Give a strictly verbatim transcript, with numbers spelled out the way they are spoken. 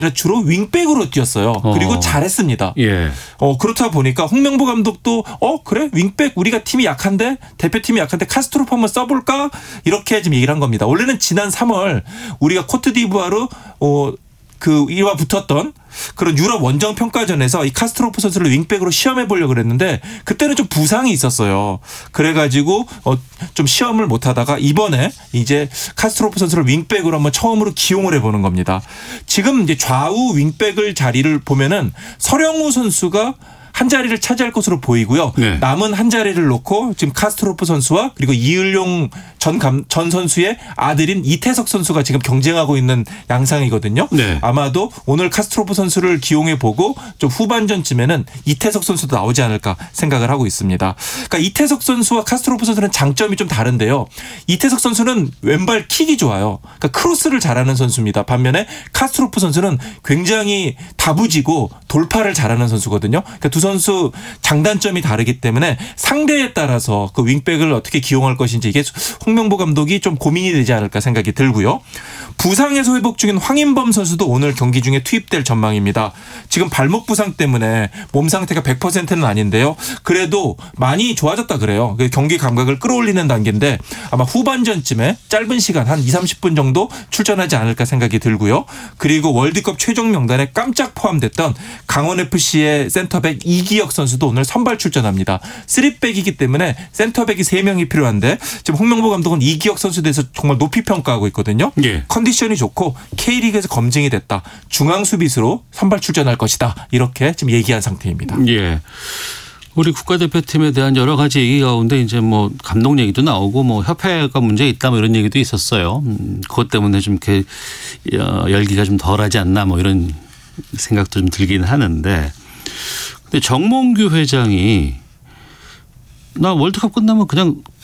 주로 윙백으로 뛰었어요. 그리고 어. 잘했습니다. 예. 어, 그렇다 보니까 홍명보 감독도 어 그래 윙백 우리가 팀이 약한데 대표팀이 약한데 카스트로프 한번 써볼까 이렇게 지금 얘기를 한 겁니다. 원래는 지난 삼월 우리가 코트디부아르 어, 그 이와 붙었던 그런 유럽 원정 평가전에서 이 카스트로프 선수를 윙백으로 시험해 보려고 그랬는데 그때는 좀 부상이 있었어요. 그래가지고 어 좀 시험을 못 하다가 이번에 이제 카스트로프 선수를 윙백으로 한번 처음으로 기용을 해보는 겁니다. 지금 이제 좌우 윙백을 자리를 보면은 서령우 선수가 한 자리를 차지할 것으로 보이고요. 네. 남은 한 자리를 놓고 지금 카스트로프 선수와 그리고 이을용 전, 감, 전 선수의 아들인 이태석 선수가 지금 경쟁하고 있는 양상이거든요. 네. 아마도 오늘 카스트로프 선수를 기용해 보고 좀 후반전쯤에는 이태석 선수도 나오지 않을까 생각을 하고 있습니다. 그러니까 이태석 선수와 카스트로프 선수는 장점이 좀 다른데요. 이태석 선수는 왼발 킥이 좋아요. 그러니까 크로스를 잘하는 선수입니다. 반면에 카스트로프 선수는 굉장히 다부지고 돌파를 잘하는 선수거든요. 그러니까 두 선수 장단점이 다르기 때문에 상대에 따라서 그 윙백을 어떻게 기용할 것인지 이게 홍명보 감독이 좀 고민이 되지 않을까 생각이 들고요. 부상에서 회복 중인 황인범 선수도 오늘 경기 중에 투입될 전망입니다. 지금 발목 부상 때문에 몸 상태가 백 퍼센트는 아닌데요. 그래도 많이 좋아졌다 그래요. 경기 감각을 끌어올리는 단계인데 아마 후반전쯤에 짧은 시간 한 이삼십 분 정도 출전하지 않을까 생각이 들고요. 그리고 월드컵 최종 명단에 깜짝 포함됐던 강원에프씨의 센터백 이기혁 선수도 오늘 선발 출전합니다. 쓰리백이기 때문에 센터백이 세 명이 필요한데 지금 홍명보 감독은 이기혁 선수에 대해서 정말 높이 평가하고 있거든요. 예. 컨디션이 좋고 K리그에서 검증이 됐다. 중앙 수비수로 선발 출전할 것이다. 이렇게 지금 얘기한 상태입니다. 예. 우리 국가대표팀에 대한 여러 가지 얘기 가운데 이제 뭐 감독 얘기도 나오고 뭐 협회가 문제 있다 뭐 이런 얘기도 있었어요. 음, 그것 때문에 좀 이렇게 열기가 좀 덜하지 않나 뭐 이런 생각도 좀 들긴 하는데 근데 정몽규 회장이 나 월드컵 끝나면 그냥